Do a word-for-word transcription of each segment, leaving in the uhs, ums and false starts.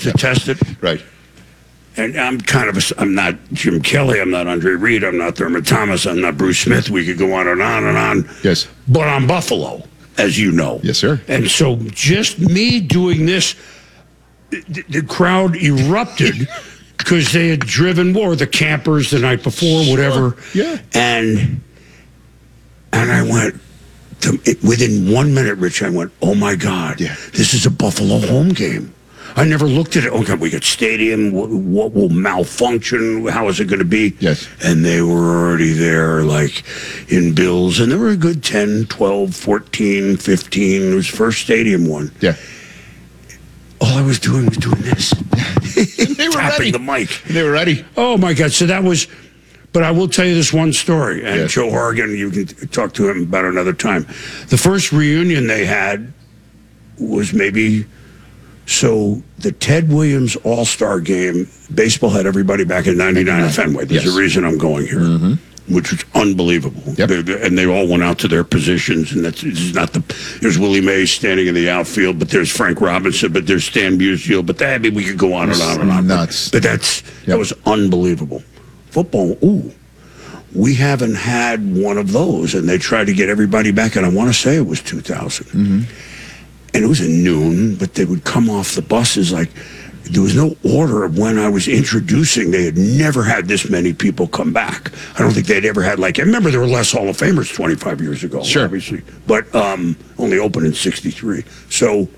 to test it. Right. And I'm kind of a, I'm not Jim Kelly, I'm not Andre Reed, I'm not Thurman Thomas, I'm not Bruce Smith. We could go on and on and on. Yes. But I'm Buffalo, as you know. Yes, sir. And so just me doing this, the, the crowd erupted because they had driven, or the campers the night before, Sure. whatever. Yeah. And and I went, to, it, within one minute, Rich, I went, oh my God, Yeah. this is a Buffalo home game. I never looked at it. Okay, we got stadium. What, what will malfunction? How is it going to be? Yes. And they were already there, like in Bills. And there were a good ten, twelve, fourteen, fifteen. It was first stadium one. Yeah. All I was doing was doing this. They were Tapping ready. the mic. They were ready. Oh, my God. So that was, but I will tell you this one story. And Yes. Joe Horrigan, you can talk to him about another time. The first reunion they had was maybe, so the Ted Williams All-Star game, baseball had everybody back in ninety-nine at Fenway. There's Yes. a reason I'm going here. Mm-hmm. Which was unbelievable. Yep. They- and they all went out to their positions, and that's this is not the. There's Willie Mays standing in the outfield, but there's Frank Robinson, but there's Stan Musial, but that, I mean, we could go on and on and on. Nuts. But, but that's Yep. that was unbelievable. Football, ooh, we haven't had one of those, and they tried to get everybody back, and I want to say it was two thousand, mm-hmm. and it was at noon, but they would come off the buses like. There was no order of when I was introducing. They had never had this many people come back. I don't think they'd ever had, like, I remember there were less Hall of Famers twenty-five years ago, Sure. obviously, but um, only opened in sixty-three. So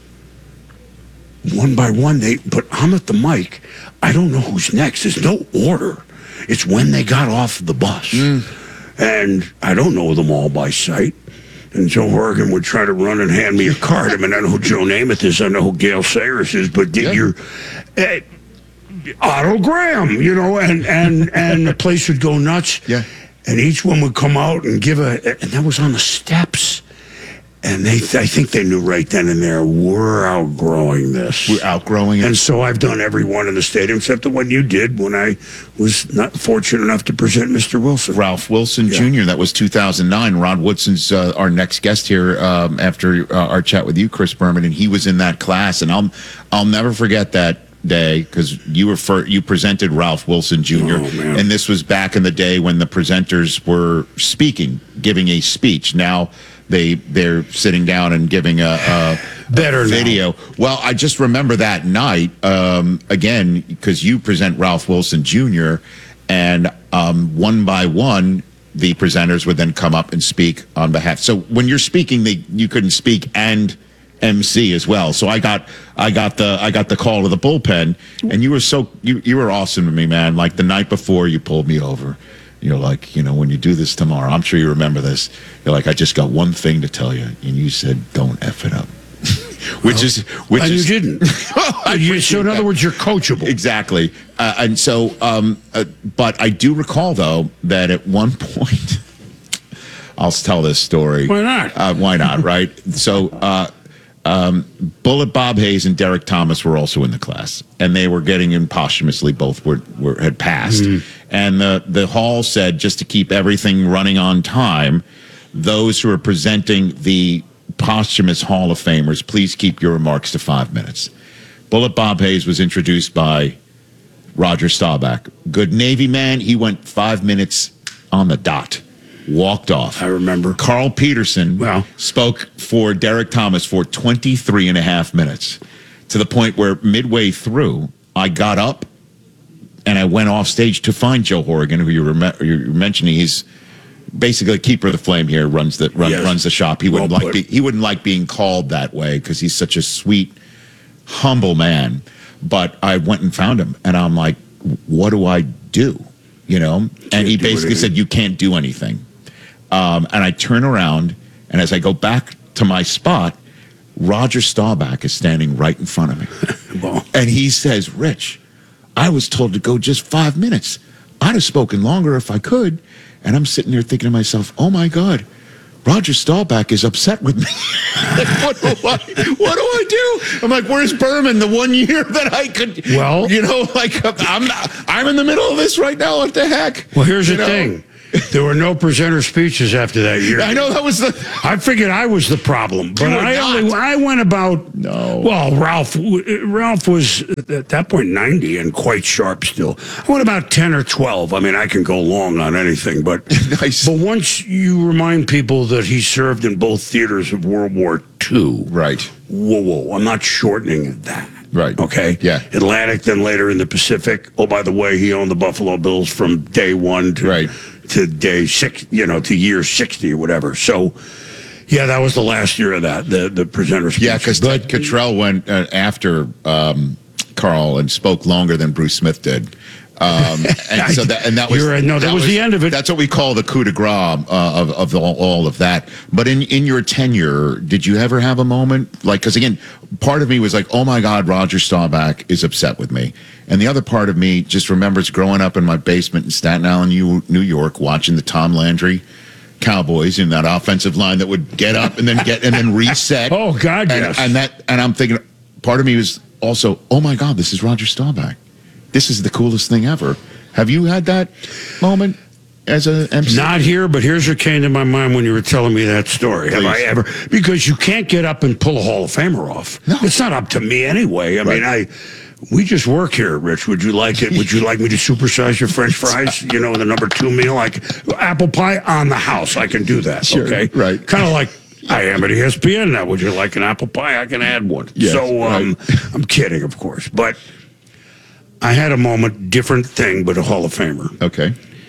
one by one, they, but I'm at the mic. I don't know who's next. There's no order. It's when they got off the bus. Mm. And I don't know them all by sight. And Joe Horrigan would try to run and hand me a card. I mean, I know who Joe Namath is. I know who Gail Sayers is. But did Yeah. your uh, Otto Graham, you know, and, and, and the place would go nuts. Yeah. And each one would come out and give a, and that was on the steps. And they, I think they knew right then and there, we're outgrowing this. We're outgrowing it. And so I've done every one in the stadium except the one you did when I was not fortunate enough to present Mister Wilson. Ralph Wilson Yeah. Junior That was two thousand nine. Rod Woodson's uh, our next guest here um, after uh, our chat with you, Chris Berman, and he was in that class. And I'll I'll never forget that day because you were for, you presented Ralph Wilson Junior Oh, man. And this was back in the day when the presenters were speaking, giving a speech. Now they they're sitting down and giving a, a Better now. video. Well, I just remember that night um, again because you present Ralph Wilson Junior and um, one by one the presenters would then come up and speak on behalf. So when you're speaking, they you couldn't speak and M C as well. So I got I got the I got the call to the bullpen, and you were so you you were awesome to me, man. Like the night before, you pulled me over. You're like, you know, when you do this tomorrow, I'm sure you remember this. You're like, I just got one thing to tell you, and you said, don't F it up. which is which And is you didn't. You- so in other words, you're coachable. exactly. Uh, and so, um, uh, but I do recall though that at one point, I'll tell this story. Why not? Uh, why not? Right. So, uh, um, Bullet Bob Hayes and Derek Thomas were also in the class, and they were getting in posthumously. Both were, were had passed, Mm-hmm. and the the hall said just to keep everything running on time, those who are presenting the posthumous Hall of Famers, please keep your remarks to five minutes. Bullet Bob Hayes was introduced by Roger Staubach. Good Navy man. He went five minutes on the dot. Walked off. I remember. Carl Peterson Wow. spoke for Derek Thomas for twenty-three and a half minutes to the point where midway through, I got up and I went off stage to find Joe Horrigan, who you were, me- you're mentioning. He's basically a keeper of the flame here, runs the, run, Yes. runs the shop. He wouldn't, Well like put. be, he wouldn't like being called that way because he's such a sweet, humble man. But I went and found him, and I'm like, what do I do? You know? And he do basically anything. said, you can't do anything. Um, and I turn around, and as I go back to my spot, Roger Staubach is standing right in front of me. Well, And he says, Rich, I was told to go just five minutes. I'd have spoken longer if I could. And I'm sitting there thinking to myself, oh, my God, Roger Staubach is upset with me. Like, what, do I, what do I do? I'm like, where's Berman the one year that I could, Well- you know, like, I'm not, I'm in the middle of this right now. What the heck? well, here's You the know? thing. There were no presenter speeches after that year. I know that was the. I figured I was the problem, but You were I not. only I went about No. Well, Ralph Ralph was at that point ninety and quite sharp still. I went about ten or twelve. I mean, I can go long on anything, but Nice. but once you remind people that he served in both theaters of World War Two, Right. Whoa, whoa! I'm not shortening that. Right. Okay. Yeah. Atlantic, then later in the Pacific. Oh, by the way, he owned the Buffalo Bills from day one to Right. to day six. You know, to year sixty or whatever. So, yeah, that was the last year of that. The the presenter speech. Yeah, because Ted Cottrell went uh, after um, Carl and spoke longer than Bruce Smith did. Um, and so that and that was You're right. No, that was the end of it. That's what we call the coup de grace uh, of of all, all of that. But in in your tenure, did you ever have a moment like? Because again, part of me was like, oh my God, Roger Staubach is upset with me, and the other part of me just remembers growing up in my basement in Staten Island, New New York, watching the Tom Landry Cowboys in that offensive line that would get up and then get and then reset. Oh God, and, yes. and that and I'm thinking, part of me was also, oh my God, this is Roger Staubach. This is the coolest thing ever. Have you had that moment as a M C? Not here, but here's what came to my mind when you were telling me that story. Have I Please. ever? Because you can't get up and pull a Hall of Famer off. No. It's not up to me anyway. I Right. mean, I. We just work here, Rich. Would you like it? Would you like me to supersize your French fries? You know, the number two meal, like apple pie on the house. I can do that. Sure, Okay, right. Kind of like I am at E S P N now. Would you like an apple pie? I can add one. Yes, so um, I'm kidding, of course, but I had a moment, different thing, but a Hall of Famer. Okay.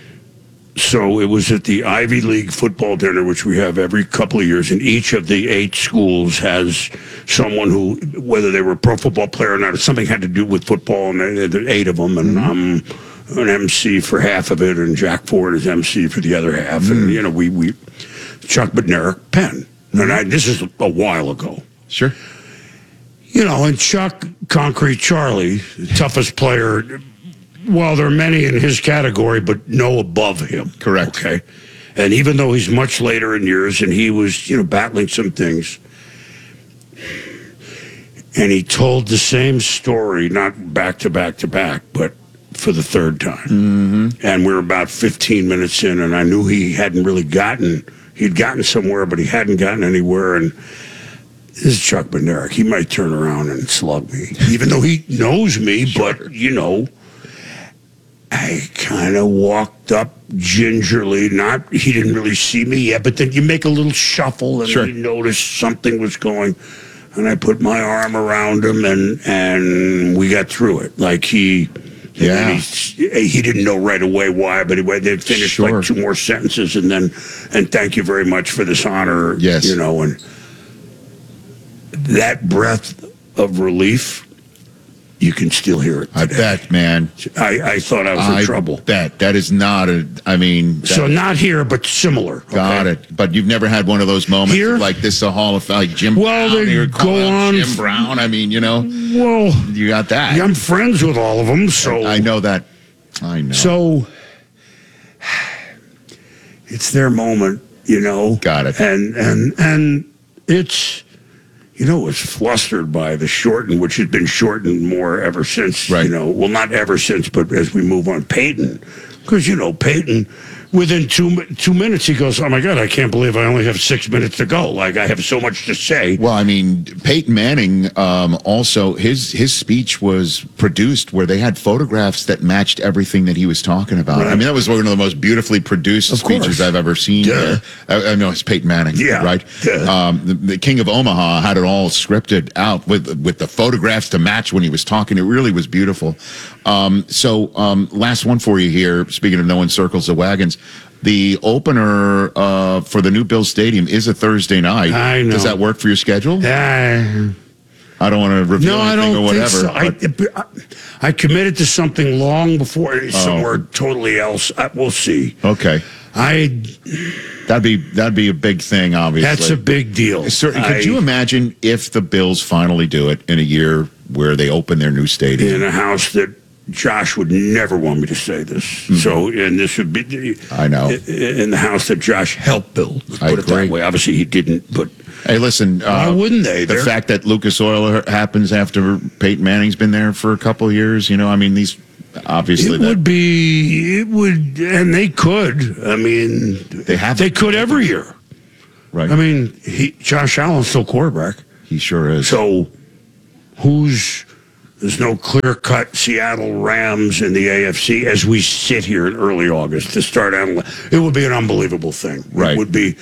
So it was at the Ivy League football dinner, which we have every couple of years, and each of the eight schools has someone who, whether they were a pro football player or not, something had to do with football, and there there are eight of them, and I'm an M C for half of it, and Jack Ford is M C for the other half, and you know we we Chuck Bednarik, Penn, and I, this is a while ago. Sure. You know, and Chuck, Concrete Charlie, the toughest player. Well, there are many in his category, but no above him. Correct. Okay. And even though he's much later in years and he was, you know, battling some things, and he told the same story, not back to back to back, but for the third time. Mm-hmm. And we were about fifteen minutes in, and I knew he hadn't really gotten, he'd gotten somewhere, but he hadn't gotten anywhere. And this is Chuck Bednarik. He might turn around and slug me, even though he knows me, Sure. but, you know, I kind of walked up gingerly. Not he didn't really see me yet, but then you make a little shuffle and Sure. he noticed something was going, and I put my arm around him and and we got through it. Like he, Yeah. he, he didn't know right away why, but he they finished Sure. like two more sentences and then and thank you very much for this honor. Yes. You know, and that breath of relief. You can still hear it I today. bet, man. I, I thought I was in I trouble. bet. That is not a, I mean. That, So not here, but similar. got okay? it. But you've never had one of those moments Here? like this, the Hall of like Jim Well, Brown. they You're go calling out on Jim f- Brown. I mean, you know, Well, you got that. I'm friends with all of them, so I know that. I know. so it's their moment, you know. Got it. And and and it's you know, was flustered by the shortened, which has been shortened more ever since. Right. You know, well, not ever since, but as we move on, Peyton, because you know Peyton. Within two two minutes, he goes, "Oh my God, I can't believe I only have six minutes to go. Like I have so much to say." Well, I mean, Peyton Manning um, also his his speech was produced where they had photographs that matched everything that he was talking about. Right. I mean, that was one of the most beautifully produced Of speeches course. I've ever seen. Duh. Uh, I, I know it's Peyton Manning, Yeah. right? Duh. Um, the, the King of Omaha had it all scripted out with with the photographs to match when he was talking. It really was beautiful. Um, so, um, last one for you here. Speaking of no one circles the wagons. The opener uh, for the new Bill Stadium is a Thursday night. I know. Does that work for your schedule? Ah. I don't want to reveal No, I anything don't or whatever. think so. I, I, I committed to something long before somewhere totally else. I, we'll see. but, okay, I that'd be that'd be a big thing. Obviously, that's a big deal. Certain, I- could you imagine if the Bills finally do it in a year where they open their new stadium? in a house that Josh would never want me to say this. So, and this would be Mm-hmm. I know. in the house that Josh helped build. Let's I put it that agree. way. Obviously, he didn't, but Hey, listen. Uh, why wouldn't they? The They're- fact that Lucas Oil happens after Peyton Manning's been there for a couple of years, you know, I mean, these Obviously, It that, would be, it would, and they could. I mean, They have- They could every year. right? I mean, he, Josh Allen's still quarterback. he sure is. So who's, there's no clear-cut Seattle Rams in the A F C as we sit here in early August to start analyzing. It would be an unbelievable thing. Right. It would be.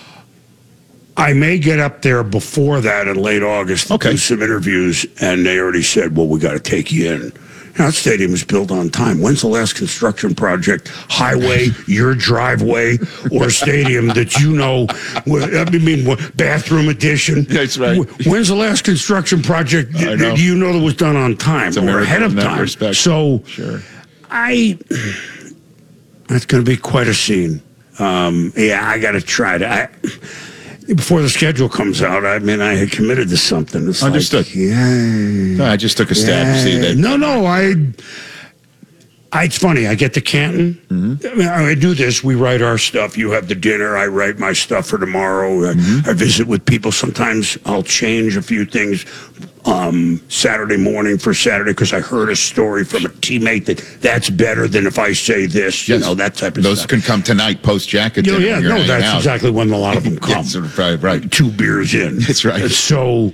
I may get up there before that in late August to Okay. do some interviews, and they already said, well, we got to take you in. Now, that stadium is built on time. When's the last construction project, highway, your driveway, or stadium that you know, I mean, bathroom addition? That's right. When's the last construction project I know. that you know that was done on time a or miracle ahead of in that time? respect. So Sure. I, that's going to be quite a scene. Um, yeah, I got to try to. I, before the schedule comes out, I mean, I had committed to something. It's Understood. Like, yeah. I just took a stab to see that. No, no, I, I. It's funny. I get to Canton. Mm-hmm. I, mean, I do this. We write our stuff. You have the dinner. I write my stuff for tomorrow. I- Mm-hmm. I visit with people. Sometimes I'll change a few things. Um, Saturday morning for Saturday because I heard a story from a teammate that that's better than if I say this. You Yes. know, that type of Those stuff. can come tonight post jacket. Yeah, dinner yeah, when you're no, hanging that's out. exactly when a lot of them come. Yes, right, right. Two beers in. That's right. So,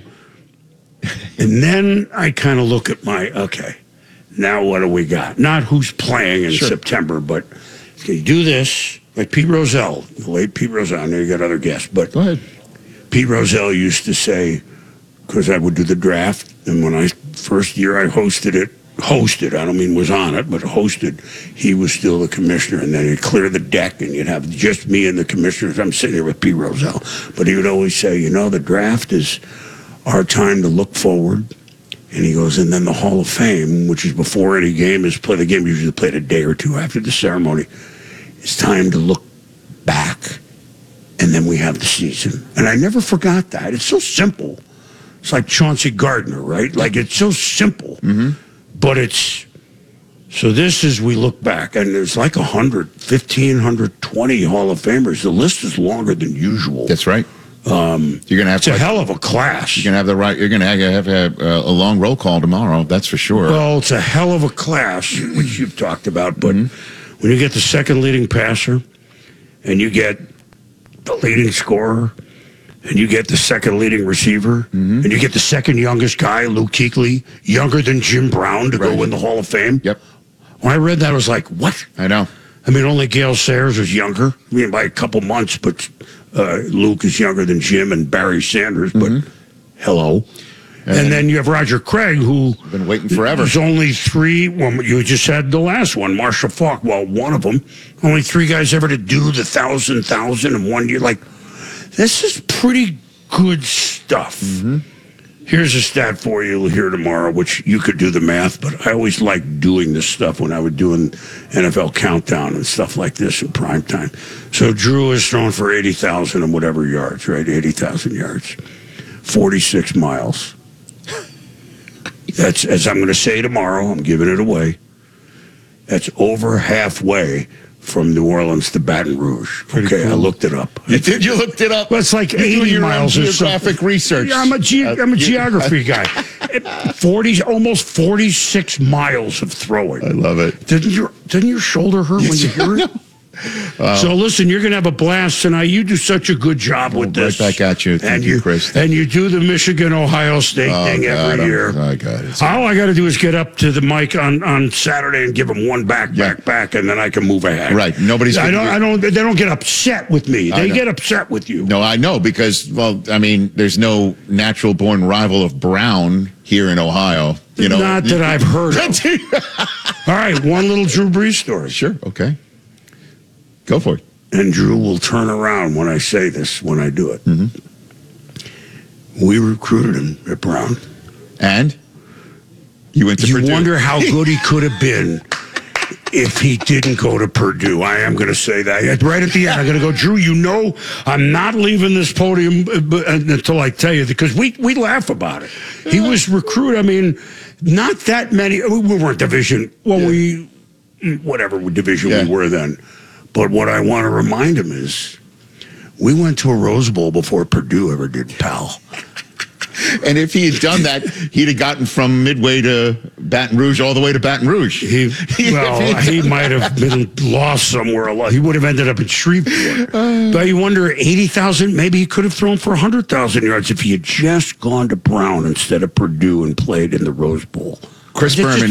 and then I kind of look at my, okay, now what do we got? Not who's playing in Sure. September, but can you do this? Like Pete Rozelle, the late Pete Rozelle. I know you got other guests, but Go ahead. Pete Rozelle used to say, because I would do the draft, and when I first year I hosted it, hosted, I don't mean was on it, but hosted, he was still the commissioner, and then he'd clear the deck, and you'd have just me and the commissioners. I'm sitting here with Pete Rozelle, but he would always say, you know, the draft is our time to look forward, and he goes, and then the Hall of Fame, which is before any game is played, the game usually played a day or two after the ceremony, it's time to look back, and then we have the season. And I never forgot that. It's so simple. It's like Chauncey Gardner, right? Like, it's so simple. Mm-hmm. But it's, so this is, we look back, and there's like one hundred, fifteen, one hundred twenty Hall of Famers. The list is longer than usual. That's right. Um, you're gonna have It's a like, hell of a class. You're gonna have the right. You're gonna have, have, have uh, a long roll call tomorrow. That's for sure. Well, it's a hell of a class, which you've talked about. But Mm-hmm. when you get the second leading passer, and you get the leading scorer, and you get the second leading receiver, Mm-hmm. and you get the second youngest guy, Luke Kuechly, younger than Jim Brown, to Right. go in the Hall of Fame. Yep. When I read that, I was like, what? I know. I mean, only Gale Sayers was younger, I mean, by a couple months, but uh, Luke is younger than Jim and Barry Sanders, but hello. And, And- then you have Roger Craig, who Been waiting forever. There's only three. Well, you just had the last one, Marshall Falk. Well, one of them. Only three guys ever to do the thousand, thousand in one year. Like, this is pretty good stuff. Here's a stat for you here tomorrow, which you could do the math, but I always liked doing this stuff when I was doing N F L Countdown and stuff like this in prime time. So Drew is thrown for eighty thousand and whatever yards, right? eighty thousand yards. forty-six miles. That's, as I'm going to say tomorrow, I'm giving it away. That's over halfway from New Orleans to Baton Rouge. okay, I looked it up. You did. You looked it up. Well, it's like You're doing eighty your own miles or geographic something. research. Yeah, I'm a, ge- Uh, I'm a you- geography guy. Forty, almost forty-six miles of throwing. I love it. Didn't your didn't your shoulder hurt when you hear it? So listen, you're going to have a blast tonight. You do such a good job with Right this. back at you. Thank and you, Chris. And you do the Michigan Ohio State Oh, thing God, every I'm- year. Oh, God. It's, All I got to do is get up to the mic on, on Saturday and give them one back, Yeah. back, back, and then I can move ahead. Right. Nobody's I gonna don't. be- I don't. They don't get upset with me. I They know. get upset with you. no, I know because, well, I mean, there's no natural born rival of Brown here in Ohio. You know, Not that I've heard of. All right, one little Drew Brees story. Sure. Okay. Go for it. And Drew will turn around when I say this, when I do it. Mm-hmm. We recruited him at Brown. And you went to You Purdue. wonder how good he could have been if he didn't go to Purdue. I am going to say that. Right at the end, I'm going to go, Drew, you know I'm not leaving this podium uh, b- uh, until I tell you, because we, we laugh about it. He was recruited. I mean, not that many. We weren't division. Well, Yeah. we, whatever division Yeah. we were then. But what I want to remind him is we went to a Rose Bowl before Purdue ever did, pal. And if he had done that, he'd have gotten from Midway to Baton Rouge all the way to Baton Rouge. He, well, he might have been lost somewhere. He would have ended up in Shreveport. Uh, but you wonder, eighty thousand, maybe he could have thrown for one hundred thousand yards if he had just gone to Brown instead of Purdue and played in the Rose Bowl. Chris It's Berman